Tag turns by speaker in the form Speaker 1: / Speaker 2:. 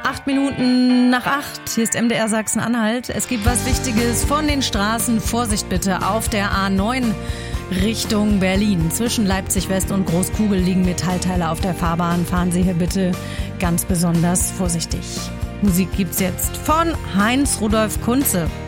Speaker 1: 8 Minuten nach 8. Hier ist MDR Sachsen-Anhalt. Es gibt was Wichtiges von den Straßen. Vorsicht bitte auf der A9 Richtung Berlin. Zwischen Leipzig West und Großkugel liegen Metallteile auf der Fahrbahn. Fahren Sie hier bitte ganz besonders vorsichtig. Musik gibt's jetzt von Heinz Rudolf Kunze.